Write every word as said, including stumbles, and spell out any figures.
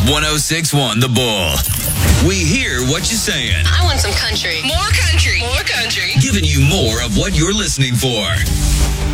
one oh six point one The Bull. We hear what you're saying. I want some country. More country. More country. Giving you more of what you're listening for.